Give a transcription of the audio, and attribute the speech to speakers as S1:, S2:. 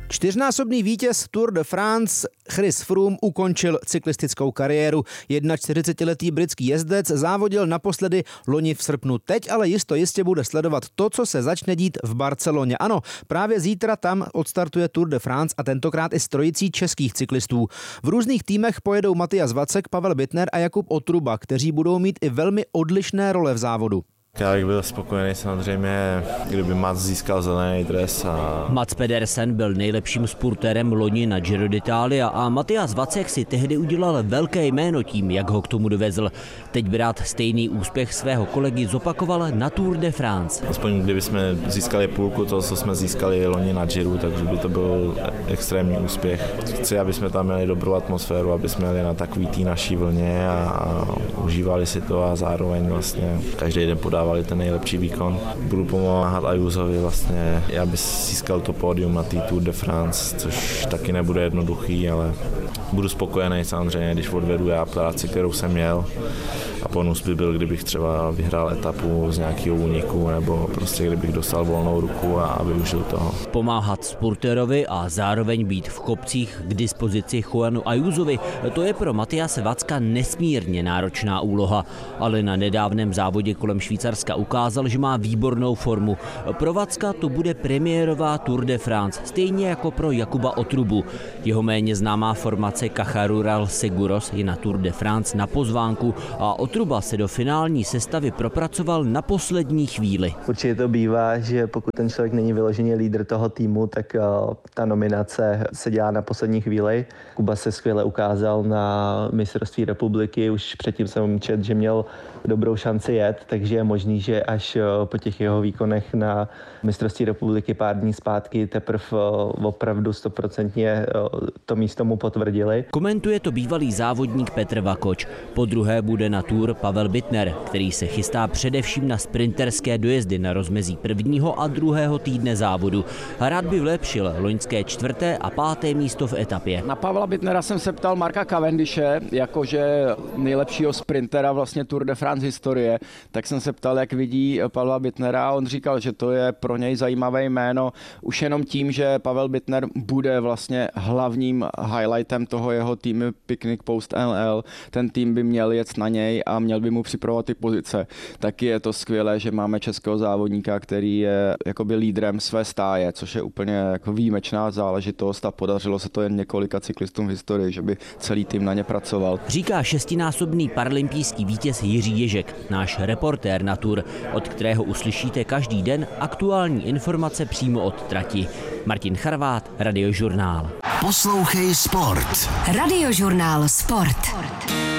S1: Čtyřnásobný vítěz Tour de France Chris Froome ukončil cyklistickou kariéru. 41letý britský jezdec závodil naposledy loni v srpnu. Teď ale jistě bude sledovat to, co se začne dít v Barceloně. Ano, právě zítra tam odstartuje Tour de France a tentokrát i s trojicí českých cyklistů. V různých týmech pojedou Matyas Vacek, Pavel Bittner a Jakub Otruba, kteří budou mít i velmi odlišné role v závodu.
S2: Já bych byl spokojený samozřejmě, kdyby Mats získal zelený dres.
S3: Mats Pedersen byl nejlepším spurtérem loni na Giro d'Italia a Matyas Vacek si tehdy udělal velké jméno tím, jak ho k tomu dovezl. Teď by rád stejný úspěch svého kolegy zopakoval na Tour de France.
S2: Aspoň kdyby jsme získali půlku toho, co jsme získali loni na Giro, takže by to byl extrémní úspěch. Chci, aby jsme tam měli dobrou atmosféru, aby jsme měli na takový té naší vlně a užívali si to a zároveň vlastně každý den podávali ten nejlepší výkon. Budu pomáhat Ayusovi vlastně, aby získal to pódium na té Tour de France, což taky nebude jednoduchý, ale budu spokojený samozřejmě, když odvedu já práci, kterou jsem měl. A bonus by byl, kdybych třeba vyhrál etapu z nějakého úniku nebo prostě kdybych dostal volnou ruku a využil toho.
S3: Pomáhat spurtérovi a zároveň být v kopcích k dispozici Juanu Ayusovi, to je pro Matyase Vacka nesmírně náročná úloha, ale na nedávném závodě kolem Švýcarska ukázal, že má výbornou formu. Pro Vacka to bude premiérová Tour de France, stejně jako pro Jakuba Otrubu. Jeho méně známá formace Caja Rural Seguros je na Tour de France na pozvánku a Otruba se do finální sestavy propracoval na poslední chvíli.
S4: Určitě to bývá, že pokud ten člověk není vyloženě lídr toho týmu, tak ta nominace se dělá na poslední chvíli. Kuba se skvěle ukázal na mistrovství republiky, už předtím jsem četl, že měl dobrou šanci jet, takže je možný, že až po těch jeho výkonech na mistrovství republiky pár dní zpátky teprve opravdu 100% to místo mu potvrdili.
S3: Komentuje to bývalý závodník Petr Vakoč. Po druhé bude na Tour Pavel Bittner, který se chystá především na sprinterské dojezdy na rozmezí prvního a druhého týdne závodu. Rád by vylepšil loňské 4. a 5. místo v etapě.
S5: Na Pavla Bittnera jsem se ptal Marka Cavendishe, jakože nejlepšího sprintera vlastně Tour de France historie, tak jsem se ptal, jak vidí Pavla Bittnera a on říkal, že to je pro něj zajímavé jméno už jenom tím, že Pavel Bittner bude vlastně hlavním highlightem toho jeho týmu Picnic Post NL. Ten tým by měl jet na něj a měl by mu připravovat ty pozice. Taky je to skvělé, že máme českého závodníka, který je jakoby lídrem své stáje, což je úplně jako výjimečná záležitost a podařilo se to jen několika cyklistům v historii, že by celý tým na ně pracoval.
S3: Říká šestinásobný paralympijský vítěz Jiří Ježek, náš reportér na Tour, od kterého uslyšíte každý den aktuální informace přímo od trati. Martin Charvát, Radiožurnál.
S6: Poslouchej sport.
S7: Radiožurnál Sport.